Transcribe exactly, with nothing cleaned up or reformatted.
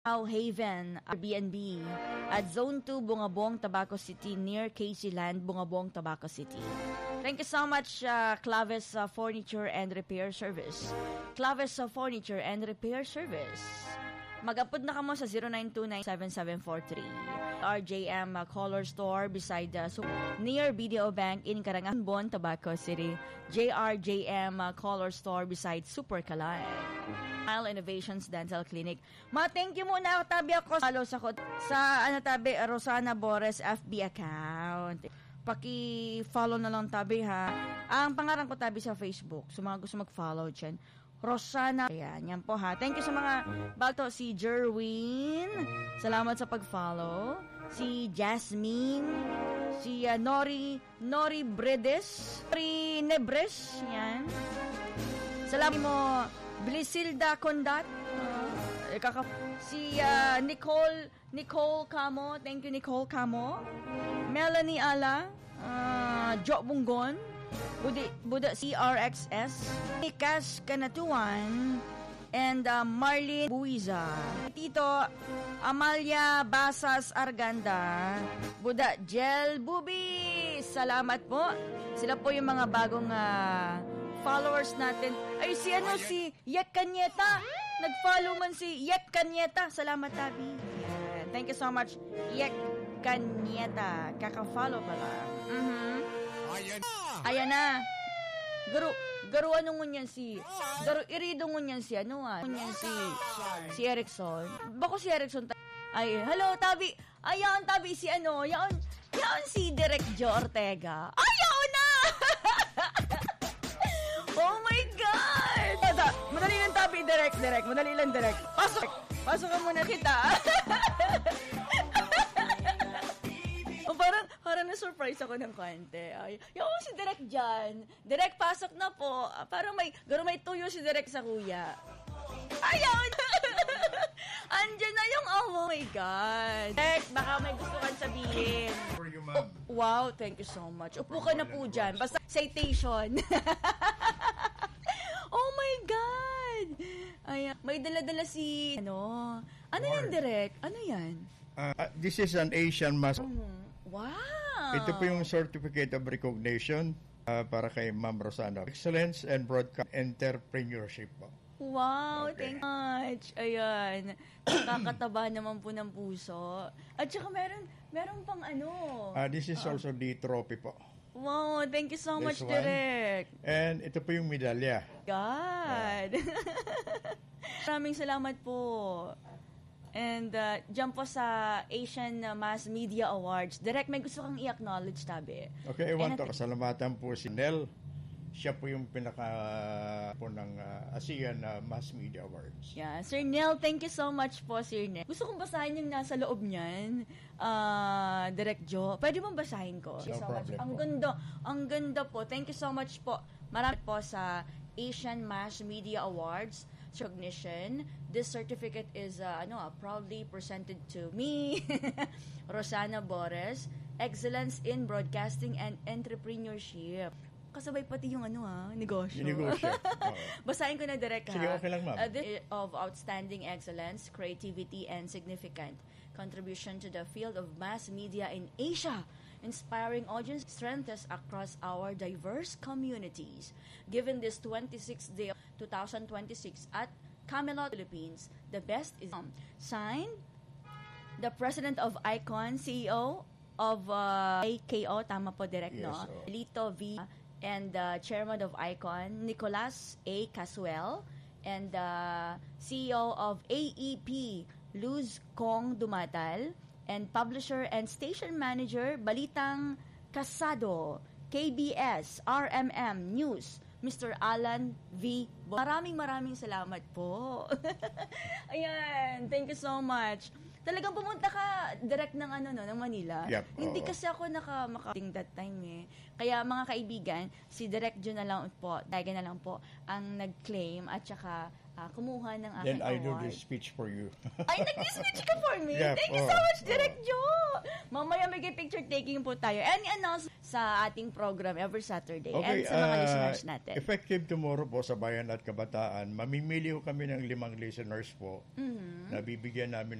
Now Haven, Airbnb, at Zone two, Bungabong, Tabaco City, near Casey Land, Bungabong, Tabaco City. Thank you so much, uh, Claves uh, Furniture and Repair Service. Claves uh, Furniture and Repair Service. Mag-upod na kamo sa zero nine two nine seven seven four three. R J M uh, Color Store beside uh, so, near B D O Bank in Karangan Bon, Tabaco City. J R J M uh, Color Store beside Super Kalay. Smile Innovations Dental Clinic. Ma, thank you muna. Tabi ako follow sa, sa ano, tabi, Rosana Bores F B account. Paki-follow na lang tabi ha. Ang pangalan ko tabi sa Facebook. So mga gusto mag-follow dyan. Rosana. Ayan, yan po ha. Thank you sa mga bato. Si Jerwin. Salamat sa pag-follow. Si Jasmine. Si uh, Nori Nori Bredes. Nori Nebres. Yan. Salamat mo. Blisilda Condat. Uh, kaka- si uh, Nicole Nicole Camo. Thank you, Nicole Camo. Melanie Ala. Uh, Jo Bunggon. Budi, Buda C R X S. Cash Kanatuan. And uh, Marlene Buiza. Tito Amalia Basas Arganda. Buda Jel Bubi. Salamat po. Sila po yung mga bagong uh, followers natin. Ay, si ano, si Yek Kanyeta. Nag-follow man si Yek Kanyeta. Salamat, Tabi. Yeah. Thank you so much, Yek Kanyeta. Kaka-follow pala. Mm-hmm. Ayan na. Ayan na. Garo, garo anong ngunyan si, garo irido ngunyan si, ano ah, ngunyan si, si Erickson. Bako si Erickson, ta- ay, hello, Tabi. Ayan, Tabi, si ano, yan, yan si Direk Joe Ortega. Ayaw na! Oh my God! Bata, madali lang Tabi, Direk, Direk, madali lang Direk. Pasok, pasok ka muna kita. Oh, parang, parang na-surprise ako ng konti. Ay, yung si Direk dyan. Direk, pasok na po. Parang may, garo may tuyo si Direk sa kuya. Ayaw na! Andyan na yung, oh my God. Direk, baka may gusto kang sabihin. For you, ma'am. Oh, wow, thank you so much. Upo ka na po dyan. Basta citation. Oh my God! Ay, may dala-dala si, ano, ano yan, Direk? Ano yan? Uh, this is an Asian Master. Mm. Wow! Ito po yung Certificate of Recognition uh, para kay Ma'am Rosana. Excellence and Broadcast Entrepreneurship po. Wow, Okay. thank you much. Ayan. Nakakataba naman po ng puso. At saka meron, meron pang ano. Uh, this is also the trophy po. Wow, thank you so This much, one. Direk. And ito po yung medalya. God. Maraming salamat po. And uh, dyan po sa Asian uh, Mass Media Awards. Direk, may gusto kang i-acknowledge, Tabi. Okay, I want to And kasalamatan po si Nel. Siya po yung pinaka po ng uh, ASEAN uh, Mass Media Awards. Yeah, Sir Nel, thank you so much po, Sir Nel. Gusto kong basahin yung nasa loob niyan. Uh, Direk Jo, pwede mo basahin ko? No so problem much. Ang po. ganda, ang ganda po. Thank you so much po. Marami po sa Asian Mass Media Awards recognition. This certificate is uh, ano, uh, proudly presented to me, Rosana Bores, Excellence in Broadcasting and Entrepreneurship. Kasabay pati yung ano ah, negosyo. Yung negosyo. Oo. Basahin ko na direct ha. Sige, okay lang, ma'am. Uh, this of outstanding excellence, creativity, and significant contribution to the field of mass media in Asia, inspiring audience strengths across our diverse communities. Given this twenty-sixth day of twenty twenty-six at Camelot, Philippines, the best is um, signed the President of Icon, C E O of uh, A K O, tama po direct, Yes, no? oh. Lito V. And the Chairman of Icon, Nicolas A. Casuel, and the C E O of A E P, Luz Kong Dumatal, and Publisher and Station Manager, Balitang Casado, K B S, R M M News, Mister Alan V. Maraming maraming salamat po. Ayan, thank you so much. Talagang pumunta ka direct ng ano no, ng Manila. Yep, Hindi oo. kasi ako naka makating that time eh. Kaya mga kaibigan, si Direk Jun na lang po, Daiga na lang po ang nag-claim at saka uh, kumuha ng aking Then I do award. this speech for you. Ay, nag-speech ka for me? Yep, Thank you oo, so much, oo. Direk Jo. Mamaya may picture taking po tayo. And announce sa ating program every Saturday. Okay, and sa mga uh, listeners natin. Effective tomorrow po sa Bayan at Kabataan, mamimili ko kami ng limang listeners po Mm-hmm. na bibigyan namin